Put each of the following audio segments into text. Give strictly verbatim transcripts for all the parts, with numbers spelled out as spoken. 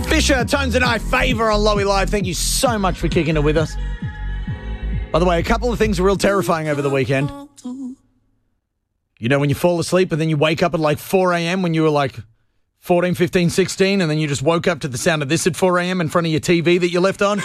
Fisher, Tones and I, Favour on Lowy Live. Thank you so much for kicking it with us. By the way, a couple of things were real terrifying over the weekend. You know, when you fall asleep and then you wake up at like four a.m. when you were like fourteen, fifteen, sixteen, and then you just woke up to the sound of this at four a.m. in front of your T V that you left on.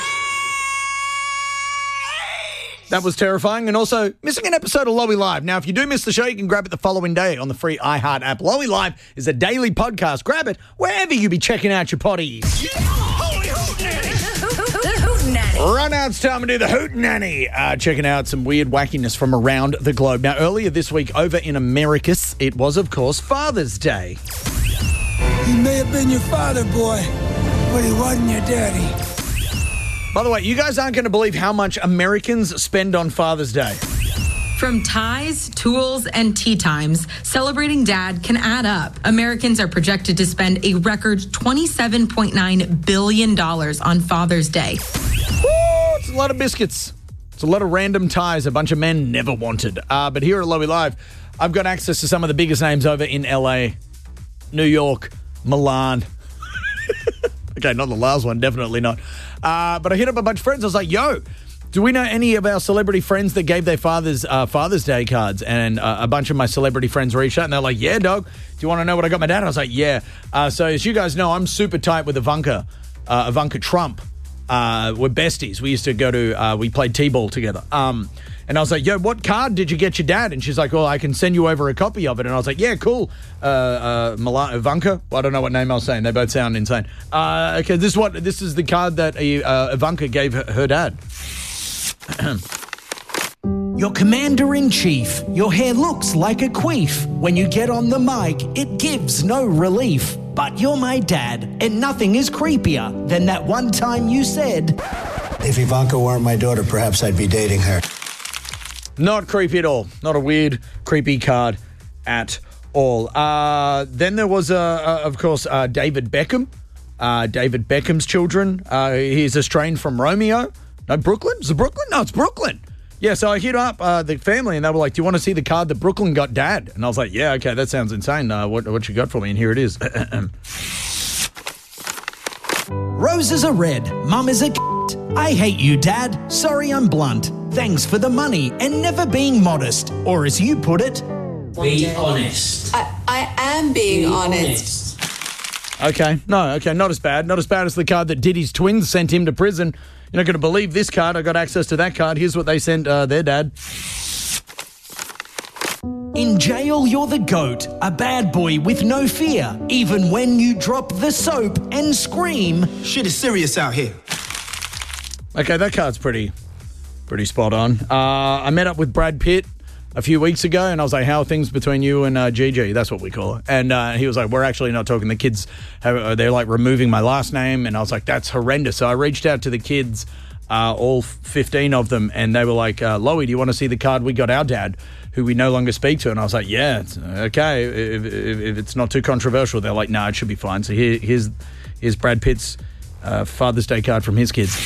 That was terrifying. And also, missing an episode of Lowy Live. Now, if you do miss the show, you can grab it the following day on the free iHeart app. Lowy Live is a daily podcast. Grab it wherever you be checking out your potties. Yeah. Holy hootenanny. Hootenanny. Right now, it's time to do the hootenanny. Uh, checking out some weird wackiness from around the globe. Now, earlier this week, over in Americas, it was, of course, Father's Day. He may have been your father, boy, but he wasn't your daddy. By the way, you guys aren't going to believe how much Americans spend on Father's Day. From ties, tools, and tea times, celebrating dad can add up. Americans are projected to spend a record twenty-seven point nine billion dollars on Father's Day. Woo, it's a lot of biscuits. It's a lot of random ties a bunch of men never wanted. Uh, but here at Lowy Live, I've got access to some of the biggest names over in L A, New York, Milan. Okay, not the last one, definitely not. Uh, but I hit up a bunch of friends. I was like, yo, do we know any of our celebrity friends that gave their fathers uh, Father's Day cards? And uh, a bunch of my celebrity friends reached out and they're like, yeah, dog, do you want to know what I got my dad? I was like, yeah. Uh, so as you guys know, I'm super tight with Ivanka, uh, Ivanka Trump. Uh, we're besties. We used to go to, uh, we played T-ball together. Um, and I was like, yo, what card did you get your dad? And she's like, well, I can send you over a copy of it. And I was like, yeah, cool. Uh, uh, Mila- Ivanka? Well, I don't know what name I was saying. They both sound insane. Uh, okay, this is what this is the card that uh, Ivanka gave her, her dad. You're Commander-in-Chief. Your hair looks like a queef. When you get on the mic, it gives no relief. But you're my dad, and nothing is creepier than that one time you said... If Ivanka weren't my daughter, perhaps I'd be dating her. Not creepy at all. Not a weird, creepy card at all. Uh, then there was, uh, uh, of course, uh, David Beckham. Uh, David Beckham's children. Uh, he's estranged from Romeo. No, Brooklyn? Is it Brooklyn? No, it's Brooklyn. Yeah, so I hit up uh, the family, and they were like, do you want to see the card that Brooklyn got dad? And I was like, yeah, okay, that sounds insane. Uh, what, what you got for me? And here it is. Roses are red. Mum is a I hate you, Dad. Sorry I'm blunt. Thanks for the money and never being modest. Or as you put it... Be honest. I, I am being Be honest. honest. Okay, no, okay, not as bad. Not as bad as the card that Diddy's twins sent him to prison. You're not going to believe this card. I got access to that card. Here's what they sent uh, their dad. In jail, you're the goat, a bad boy with no fear. Even when you drop the soap and scream... Shit is serious out here. Okay, that card's pretty, pretty spot on. Uh, I met up with Brad Pitt a few weeks ago, and I was like, how are things between you and uh, Gigi? That's what we call it. And uh, he was like, we're actually not talking. The kids, have, they're like removing my last name. And I was like, that's horrendous. So I reached out to the kids, uh, all fifteen of them, and they were like, uh, Lowy, do you want to see the card we got our dad, who we no longer speak to? And I was like, yeah, it's okay, if, if, if it's not too controversial. They're like, no, nah, it should be fine. So here, here's, here's Brad Pitt's uh, Father's Day card from his kids.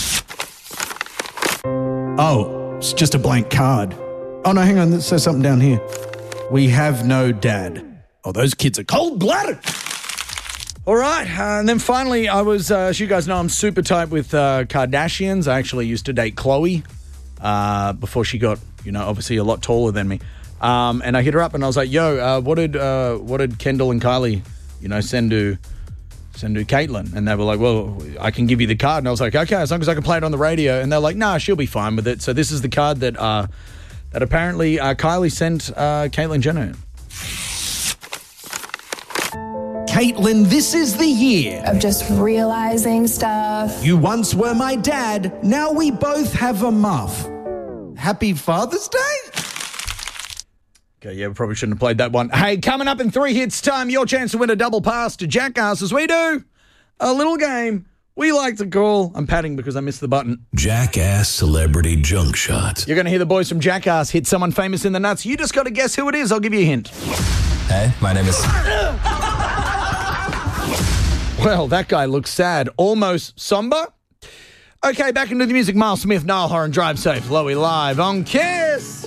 Oh, it's just a blank card. Oh, no, hang on. It says something down here. We have no dad. Oh, those kids are cold-blooded. All right. Uh, and then finally, I was, uh, as you guys know, I'm super tight with uh, Kardashians. I actually used to date Khloe uh, before she got, you know, obviously a lot taller than me. Um, and I hit her up and I was like, yo, uh, what did uh, what did Kendall and Kylie, you know, send to... send to Caitlyn? And they were like, well, I can give you the card. And I was like, okay, as long as I can play it on the radio. And they're like, nah, she'll be fine with it. So this is the card that uh, that apparently uh, Kylie sent uh, Caitlyn Jenner. Caitlyn, this is the year of just realizing stuff. You once were my dad. Now we both have a muff. Happy Father's Day? Okay, yeah, we probably shouldn't have played that one. Hey, coming up in three hits time, your chance to win a double pass to Jackass as we do a little game we like to call, I'm patting because I missed the button, Jackass Celebrity Junk Shot. You're going to hear the boys from Jackass hit someone famous in the nuts. You just got to guess who it is. I'll give you a hint. Hey, my name is... Well, that guy looks sad. Almost somber. Okay, back into the music. Miles Smith, Niall Horan, Drive Safe, Lowy Live on Care.